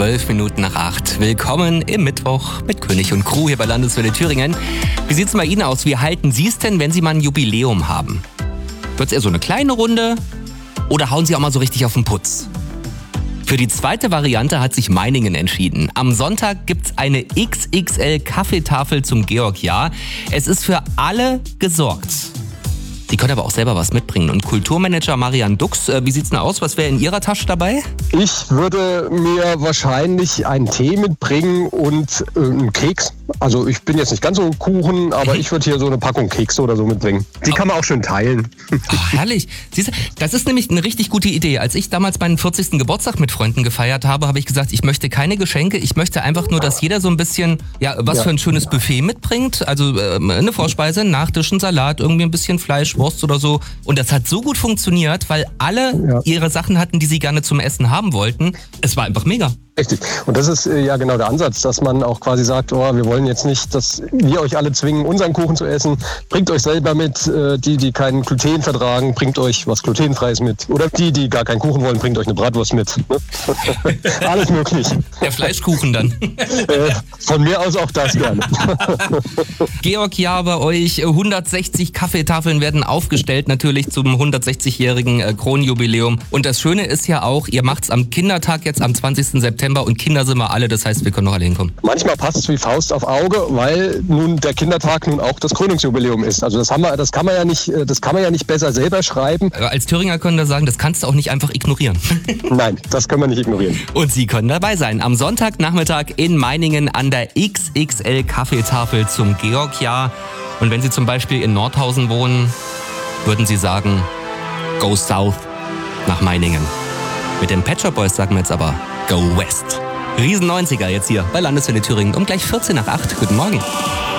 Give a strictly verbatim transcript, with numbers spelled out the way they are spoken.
Zwölf Minuten nach acht. Willkommen im Mittwoch mit König und Crew hier bei Landeswelle Thüringen. Wie sieht's bei Ihnen aus? Wie halten Sie es denn, wenn Sie mal ein Jubiläum haben? Wird's eher so eine kleine Runde oder hauen Sie auch mal so richtig auf den Putz? Für die zweite Variante hat sich Meiningen entschieden. Am Sonntag gibt's eine X X L-Kaffeetafel zum Georgjahr. Es ist für alle gesorgt. Sie können aber auch selber was mitbringen. Und Kulturmanager Marian Dux, wie sieht's denn aus? Was wäre in Ihrer Tasche dabei? Ich würde mir wahrscheinlich einen Tee mitbringen und äh, einen Keks. Also ich bin jetzt nicht ganz so ein Kuchen, aber ich würde hier so eine Packung Kekse oder so mitbringen. Die kann man auch schön teilen. Oh, herrlich. Siehst du, das ist nämlich eine richtig gute Idee. Als ich damals meinen vierzigsten Geburtstag mit Freunden gefeiert habe, habe ich gesagt, ich möchte keine Geschenke. Ich möchte einfach nur, dass jeder so ein bisschen, ja, was Ja. für ein schönes Buffet mitbringt. Also äh, eine Vorspeise, ein Nachtisch, ein Salat, irgendwie ein bisschen Fleisch, Wurst oder so. Und das hat so gut funktioniert, weil alle Ja. ihre Sachen hatten, die sie gerne zum Essen haben wollten. Es war einfach mega. Richtig. Und das ist äh, ja genau der Ansatz, dass man auch quasi sagt, oh, wir wollen jetzt nicht, dass wir euch alle zwingen, unseren Kuchen zu essen. Bringt euch selber mit. Äh, die, die keinen Gluten vertragen, bringt euch was Glutenfreies mit. Oder die, die gar keinen Kuchen wollen, bringt euch eine Bratwurst mit. Ne? Alles möglich. Der Fleischkuchen dann. Äh, von mir aus auch das gerne. Georgjahr bei euch, hundertsechzig Kaffeetafeln werden aufgestellt, natürlich zum hundertsechzigjährigen äh, Kronjubiläum. Und das Schöne ist ja auch, ihr macht's am Kindertag jetzt am zwanzigsten September und Kinder sind wir alle, das heißt, wir können noch alle hinkommen. Manchmal passt es wie Faust auf Auge, weil nun der Kindertag nun auch das Krönungsjubiläum ist. Also das haben wir, das kann man ja nicht, das kann man ja nicht besser selber schreiben. Äh, Als Thüringer können wir sagen, das kannst du auch nicht einfach ignorieren. Nein, das können wir nicht ignorieren. Und Sie können dabei sein. Am Sonntagnachmittag in Meiningen an der X X L-Kaffeetafel zum Georgjahr. Und wenn Sie zum Beispiel in Nordhausen wohnen, würden Sie sagen, go south nach Meiningen. Mit den Pet Shop Boys sagen wir jetzt aber, go west. Riesen neunziger jetzt hier bei Landeswelle Thüringen um gleich vierzehn nach acht. Guten Morgen.